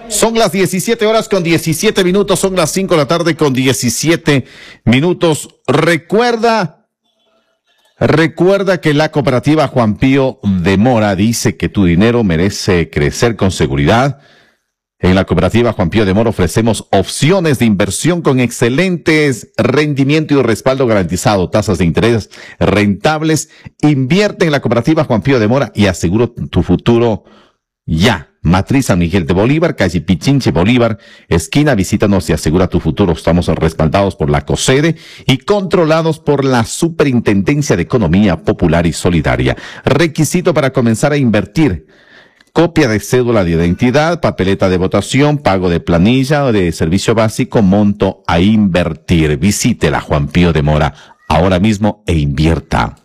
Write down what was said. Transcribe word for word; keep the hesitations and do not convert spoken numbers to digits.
Son las diecisiete horas con diecisiete minutos, son las cinco de la tarde con diecisiete minutos. Recuerda, recuerda que la cooperativa Juan Pío de Mora dice que tu dinero merece crecer con seguridad. En la cooperativa Juan Pío de Mora ofrecemos opciones de inversión con excelentes rendimiento y respaldo garantizado, tasas de interés rentables. Invierte en la cooperativa Juan Pío de Mora y asegura tu futuro ya. Matriz San Miguel de Bolívar, calle Pichinche Bolívar, esquina. Visítanos y asegura tu futuro. Estamos respaldados por la COSEDE y controlados por la Superintendencia de Economía Popular y Solidaria. Requisito para comenzar a invertir: copia de cédula de identidad, papeleta de votación, pago de planilla o de servicio básico, monto a invertir. Visite la Juan Pío de Mora ahora mismo e invierta.